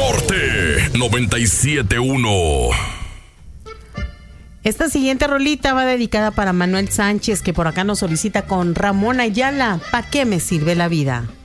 Norte 97.1. Esta siguiente rolita va dedicada para Manuel Sánchez, que por acá nos solicita con Ramón Ayala. ¿Pa' qué me sirve la vida?